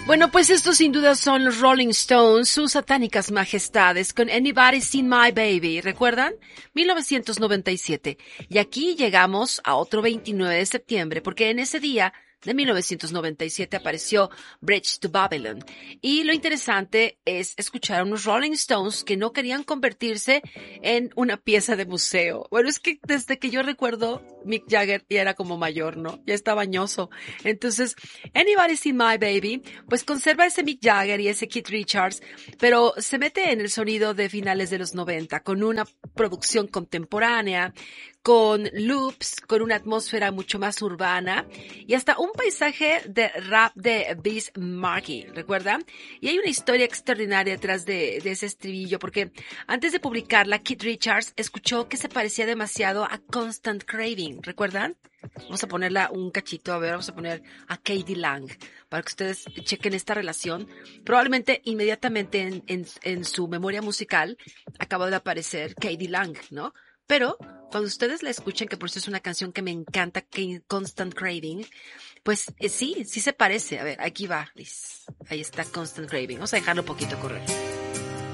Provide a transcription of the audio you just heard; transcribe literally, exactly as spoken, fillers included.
Bueno, pues estos sin duda son los Rolling Stones, sus satánicas majestades, con Anybody Seen My Baby, ¿recuerdan? mil novecientos noventa y siete. Y aquí llegamos a otro veintinueve de septiembre, porque en ese día de mil novecientos noventa y siete apareció Bridge to Babylon. Y lo interesante es escuchar a unos Rolling Stones que no querían convertirse en una pieza de museo. Bueno, es que desde que yo recuerdo, Mick Jagger ya era como mayor, ¿no? Ya está bañoso. Entonces, Anybody Seen My Baby, pues conserva ese Mick Jagger y ese Keith Richards, pero se mete en el sonido de finales de los noventa, con una producción contemporánea, con loops, con una atmósfera mucho más urbana y hasta un paisaje de rap de Biz Markie, ¿recuerdan? Y hay una historia extraordinaria detrás de, de ese estribillo, porque antes de publicarla, Keith Richards escuchó que se parecía demasiado a Constant Craving, ¿recuerdan? Vamos a ponerla un cachito, a ver, vamos a poner a K D Lang, para que ustedes chequen esta relación. Probablemente inmediatamente en, en, en su memoria musical acaba de aparecer K D Lang, ¿no? Pero cuando ustedes la escuchen, que por eso es una canción que me encanta, Constant Craving, pues eh, sí, sí se parece. A ver, aquí va, Liz. Ahí está Constant Craving. Vamos a dejarlo un poquito correr.